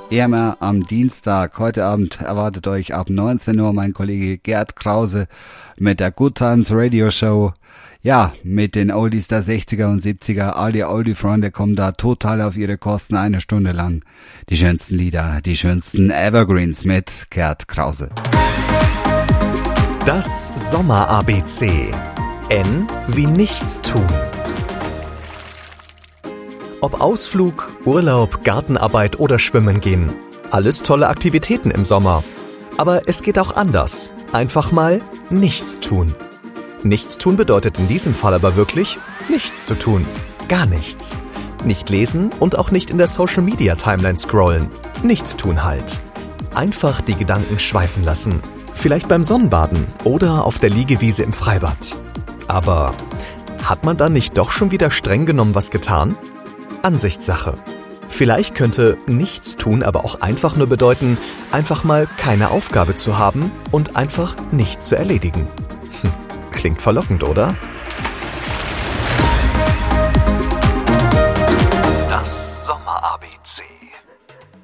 Immer am Dienstag. Heute Abend erwartet euch ab 19 Uhr mein Kollege Gerd Krause mit der Good Times Radio Show. Ja, mit den Oldies der 60er und 70er. All die Oldie-Freunde kommen da total auf ihre Kosten 1 Stunde lang. Die schönsten Lieder, die schönsten Evergreens mit Gerd Krause. Das Sommer-ABC. N wie nichts tun. Ob Ausflug, Urlaub, Gartenarbeit oder Schwimmen gehen. Alles tolle Aktivitäten im Sommer. Aber es geht auch anders. Einfach mal nichts tun. Nichts tun bedeutet in diesem Fall aber wirklich nichts zu tun. Gar nichts. Nicht lesen und auch nicht in der Social-Media-Timeline scrollen. Nichts tun halt. Einfach die Gedanken schweifen lassen. Vielleicht beim Sonnenbaden oder auf der Liegewiese im Freibad. Aber hat man dann nicht doch schon wieder streng genommen was getan? Ansichtssache. Vielleicht könnte nichts tun aber auch einfach nur bedeuten, einfach mal keine Aufgabe zu haben und einfach nichts zu erledigen. Klingt verlockend, oder?